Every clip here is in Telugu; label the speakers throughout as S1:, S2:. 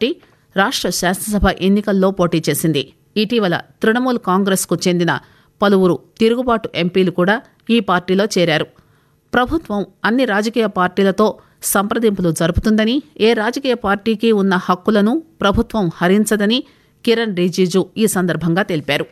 S1: పార్టీ రాష్ట్ర శాసనసభ ఎన్నికల్లో పోటీ చేసింది. ఇటీవల తృణమూల్ కాంగ్రెస్కు చెందిన పలువురు తిరుగుబాటు ఎంపీలు కూడా ఈ పార్టీలో చేరారు. ప్రభుత్వం అన్ని రాజకీయ పార్టీలతో సంప్రదింపులు జరుపుతుందని, ఏ రాజకీయ పార్టీకి ఉన్న హక్కులను ప్రభుత్వం హరించదని కిరణ్ రిజిజు ఈ సందర్భంగా తెలిపారు.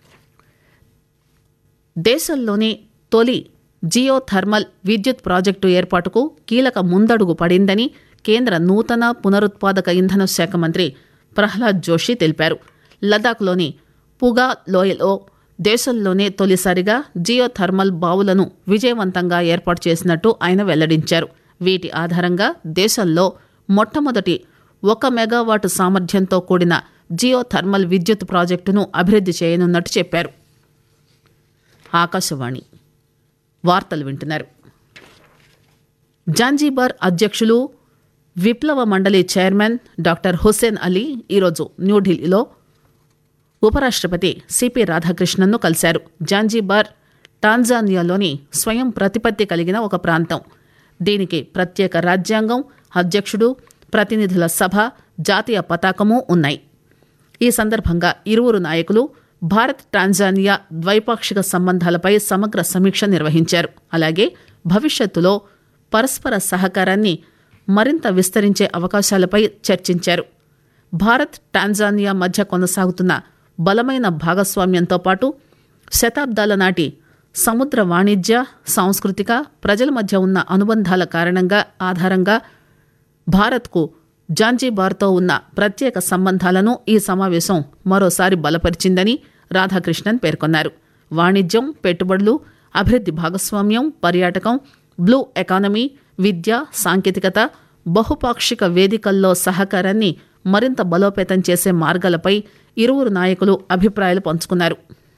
S1: దేశంలోని తొలి జియో థర్మల్ విద్యుత్ ప్రాజెక్టు ఏర్పాటుకు కీలక ముందడుగు పడిందని కేంద్ర నూతన పునరుత్పాదక ఇంధన శాఖ మంత్రి ప్రహ్లాద్ జోషి తెలిపారు. లదాఖ్లోని పుగా లోయలో దేశంలోనే తొలిసారిగా జియో థర్మల్ బావులను విజయవంతంగా ఏర్పాటు చేసినట్టు ఆయన వెల్లడించారు. వీటి ఆధారంగా దేశంలో మొట్టమొదటి 1 మెగావాటు సామర్థ్యంతో కూడిన జియో థర్మల్ విద్యుత్ ప్రాజెక్టును అభివృద్ధి చేయనున్నట్టు చెప్పారు. ఆకాశవాణి వార్తలు వింటున్నారు. జాంజీబార్ అధ్యక్షులు విప్లవ మండలి చైర్మన్ డాక్టర్ హుస్సేన్ అలీ ఈరోజు న్యూఢిల్లీలో ఉపరాష్ట్రపతి సిపి రాధాకృష్ణన్ను కలిశారు. జాంజీబార్ టాంజానియాలోని స్వయం ప్రతిపత్తి కలిగిన ఒక ప్రాంతం. దీనికి ప్రత్యేక రాజ్యాంగం, అధ్యక్షుడు, ప్రతినిధుల సభ, జాతీయ పతాకము ఉన్నాయి. ఈ సందర్భంగా ఇరువురు నాయకులు భారత్ టాంజానియా ద్వైపాక్షిక సంబంధాలపై సమగ్ర సమీక్ష నిర్వహించారు. అలాగే భవిష్యత్తులో పరస్పర సహకారాన్ని మరింత విస్తరించే అవకాశాలపై చర్చించారు. భారత్ టాంజానియా మధ్య కొనసాగుతున్న బలమైన భాగస్వామ్యంతో పాటు శతాబ్దాల నాటి సముద్ర వాణిజ్య, సాంస్కృతిక, ప్రజల మధ్య ఉన్న అనుబంధాల ఆధారంగా భారత్కు జాంజీబార్తో ఉన్న ప్రత్యేక సంబంధాలను ఈ సమావేశం మరోసారి బలపరిచిందని రాధాకృష్ణన్ పేర్కొన్నారు. వాణిజ్యం, పెట్టుబడులు, అభివృద్ధి భాగస్వామ్యం, పర్యాటకం, బ్లూ ఎకానమీ, విద్య, సాంకేతికత, బహుపాక్షిక వేదికల్లో సహకారాన్ని మరింత బలోపేతం చేసే మార్గాలపై ఇరువురు నాయకులు అభిప్రాయాలు పంచుకున్నారు.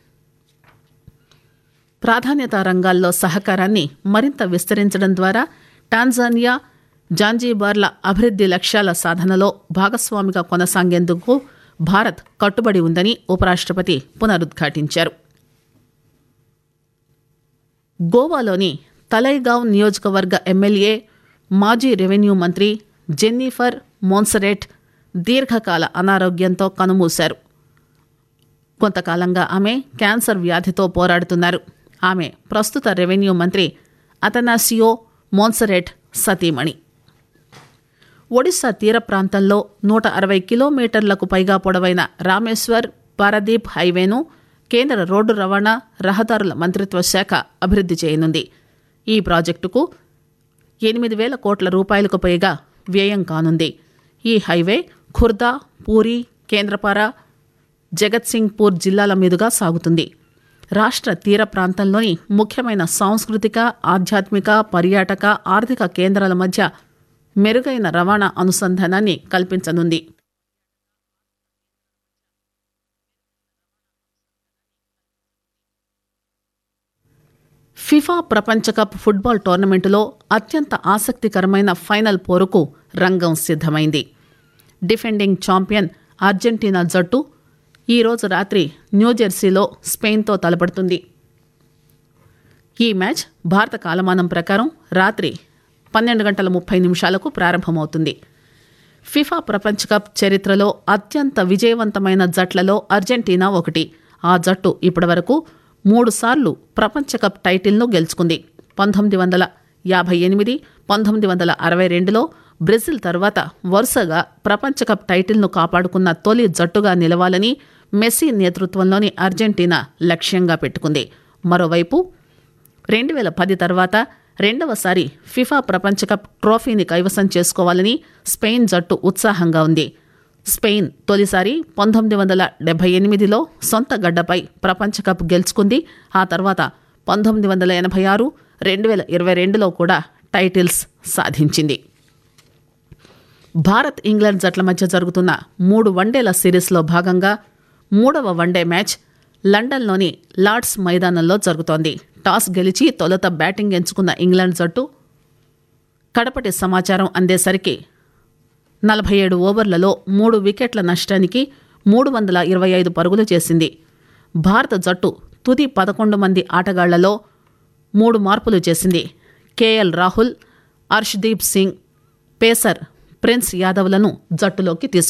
S1: ప్రాధాన్యతా రంగాల్లో సహకారాన్ని మరింత విస్తరించడం ద్వారా టాంజానియా, జాంజీబార్ల అభివృద్ధి లక్ష్యాల సాధనలో భాగస్వామిగా కొనసాగేందుకు భారత్ కట్టుబడి ఉందని ఉపరాష్ట్రపతి పునరుద్ఘాటించారు. గోవాలోని తలైగావ్ నియోజకవర్గ ఎమ్మెల్యే, మాజీ రెవెన్యూ మంత్రి జెన్నిఫర్ మోన్సరెట్ దీర్ఘకాల అనారోగ్యంతో కన్నుమూశారు. కొంతకాలంగా ఆమె క్యాన్సర్ వ్యాధితో పోరాడుతున్నారు. ఆమె ప్రస్తుత రెవెన్యూ మంత్రి అతనాసియో మోన్సరెట్ సతీమణి. ఒడిశా తీర ప్రాంతంలో 160 కిలోమీటర్లకు పైగా పొడవైన రామేశ్వర్ పారదీప్ హైవేను కేంద్ర రోడ్డు రవాణా, రహదారుల మంత్రిత్వ శాఖ అభివృద్ధి చేయనుంది. ఈ ప్రాజెక్టుకు 8,000 కోట్ల రూపాయలకు పైగా వ్యయం కానుంది. ఈ హైవే ఖుర్దా, పూరి, కేంద్రపార, జగత్సింగ్పూర్ జిల్లాల మీదుగా సాగుతుంది. రాష్ట్ర తీర ప్రాంతంలోని ముఖ్యమైన సాంస్కృతిక, ఆధ్యాత్మిక, పర్యాటక, ఆర్థిక కేంద్రాల మధ్య మెరుగైన రవాణా అనుసంధానాన్ని కల్పించనుంది. ఫిఫా ప్రపంచ కప్ ఫుట్బాల్ టోర్నమెంటులో అత్యంత ఆసక్తికరమైన ఫైనల్ పోరుకు రంగం సిద్ధమైంది. డిఫెండింగ్ ఛాంపియన్ అర్జెంటీనా జట్టు ఈరోజు రాత్రి న్యూజెర్సీలో స్పెయిన్తో తలపడుతుంది. ఈ మ్యాచ్ భారత కాలమానం ప్రకారం రాత్రి 12:30 ప్రారంభమవుతుంది. ఫిఫా ప్రపంచ కప్ చరిత్రలో అత్యంత విజయవంతమైన జట్లలో అర్జెంటీనా ఒకటి. ఆ జట్టు ఇప్పటివరకు 3 సార్లు ప్రపంచ కప్ టైటిల్ను గెలుచుకుంది. 1958, 1962లో బ్రెజిల్ తర్వాత వరుసగా ప్రపంచ కప్ టైటిల్ను కాపాడుకున్న తొలి జట్టుగా నిలవాలని మెస్సీ నేతృత్వంలోని అర్జెంటీనా లక్ష్యంగా పెట్టుకుంది. మరోవైపు 2010 తర్వాత రెండవసారి ఫిఫా ప్రపంచ కప్ ట్రోఫీని కైవసం చేసుకోవాలని స్పెయిన్ జట్టు ఉత్సాహంగా ఉంది. స్పెయిన్ తొలిసారి 1978లో సొంత గడ్డపై ప్రపంచ కప్ గెలుచుకుంది. ఆ తర్వాత 1986, 2022లో కూడా టైటిల్స్ సాధించింది. భారత్, ఇంగ్లాండ్ జట్ల మధ్య జరుగుతున్న 3 వన్డేల సిరీస్లో భాగంగా 3వ వన్డే మ్యాచ్ లండన్లోని లార్డ్స్ మైదానంలో జరుగుతోంది. టాస్ గెలిచి తొలుత బ్యాటింగ్ ఎంచుకున్న ఇంగ్లాండ్ జట్టు కడపటి సమాచారం అందేసరికి 47 ఓవర్లలో 3 వికెట్ల నష్టానికి 325 పరుగులు చేసింది. భారత జట్టు తుది 11 మంది ఆటగాళ్లలో 3 మార్పులు చేసింది. KL Rahul, Arshdeep Singh, pacer prince యాదవ్లను జట్టులోకి తీసుకు